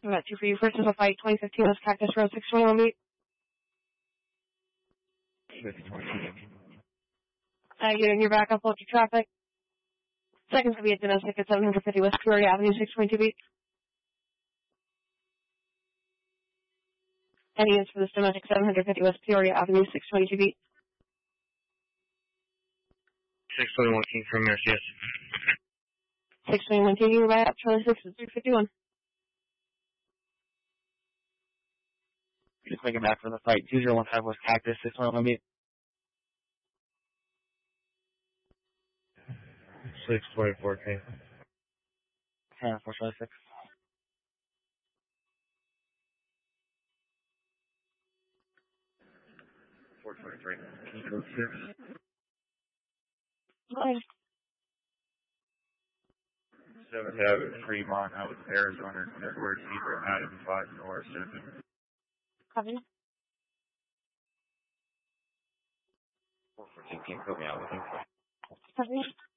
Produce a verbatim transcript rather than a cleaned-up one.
I've got two for you. First is a fight, twenty fifteen West Cactus Road, six twenty-one beat. six twenty-one. Uh, you're in your backup, look your traffic. Second's going to be a domestic at seven fifty West Peoria Avenue, six twenty-two beat. Any units for this domestic, seven fifty West Peoria Avenue, six twenty-two beat. six twenty-one King from Nurse, yes. six twenty-one King, you're right up, Charlie six at three fifty-one. Just making back for the fight, two zero one five West Cactus, six twenty-one beat. six twenty-four King. ten four twenty-six. four twenty-three. King code six. Hi. seven Avenue, Fremont, out with Arizona, Network, Zebra, Adam, five, North, seven. Copy. four fourteen King, put me out with him. Copy.